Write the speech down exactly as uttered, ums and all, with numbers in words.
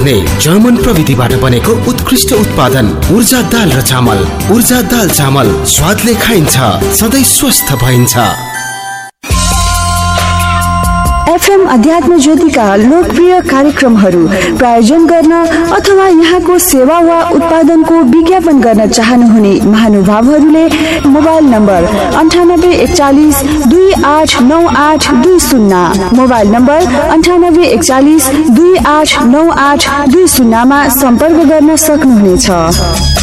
हुने जर्मन प्रविधिबाट बनेको उत्कृष्ट उत्पादन ऊर्जा दाल र चामल। ऊर्जा दाल चामल स्वादले खाइन्छ, सधैँ स्वस्थ भइन्छ। एफएम अध्यात्म ज्योतिका लोकप्रिय कार्यक्रमहरू प्रायोजन गर्न अथवा यहाँको सेवा वा उत्पादनको विज्ञापन गर्न चाहनुहुने महानुभावहरूले मोबाइल नम्बर अन्ठानब्बे एकचालिस दुई आठ नौ आठ दुई शून्य मोबाइल नम्बर अन्ठानब्बे एकचालिस दुई आठ नौ आठ दुई शून्यमा सम्पर्क गर्न सक्नुहुनेछ।